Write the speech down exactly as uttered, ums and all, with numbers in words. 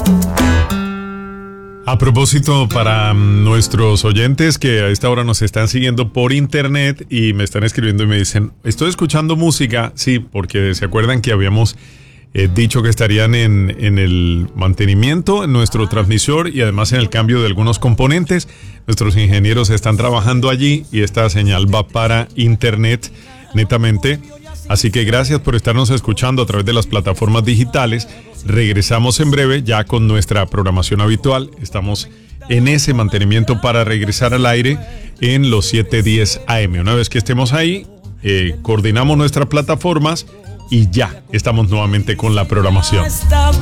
A propósito, para nuestros oyentes que a esta hora nos están siguiendo por internet y me están escribiendo y me dicen, estoy escuchando música, sí, porque se acuerdan que habíamos eh, dicho que estarían en, en el mantenimiento, en nuestro transmisor y además en el cambio de algunos componentes. Nuestros ingenieros están trabajando allí y esta señal va para internet netamente. Así que gracias por estarnos escuchando a través de las plataformas digitales. Regresamos en breve ya con nuestra programación habitual. Estamos en ese mantenimiento para regresar al aire en los siete diez A M. Una vez que estemos ahí, eh, coordinamos nuestras plataformas y ya estamos nuevamente con la programación.